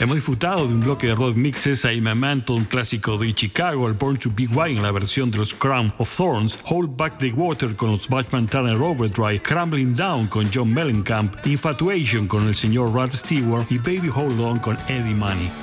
Hemos disfrutado de un bloque de rock mixes a I'm a Man, todo un clásico de Chicago, al Born to Be Wild en la versión de los Crown of Thorns, Hold Back the Water con los Bachman Turner Overdrive, Crumbling Down con John Mellencamp, Infatuation con el señor Rod Stewart y Baby Hold On con Eddie Money.